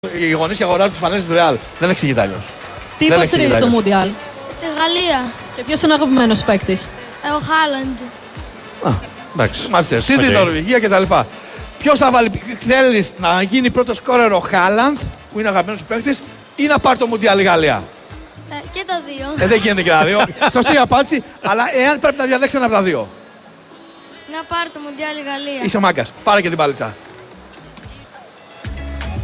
Οι γονείς και αγοράζουν τις φανέλες της Real. Δεν εξηγείται αλλιώς. Τι υποστηρίζει στο Μουντιάλ? Τη Γαλλία. Και ποιος είναι ο αγαπημένος παίκτης? Ο Χάλαντ. Εντάξει. Μάλιστα. Σύντη, Νορβηγία κτλ. Ποιος θα βάλει, θέλεις να γίνει πρώτο σκόρερ ο Χάλαντ, που είναι αγαπημένος παίκτης, ή να πάρει το Μουντιάλ η Γαλλία? Και τα δύο. Δεν γίνεται και τα δύο. Σωστή απάντηση, αλλά εάν πρέπει να διαλέξει ένα από τα δύο. Να πάρει το Μουντιάλ η Γαλλία. Είσαι μάγκας. Πάρε και την παλίτσα.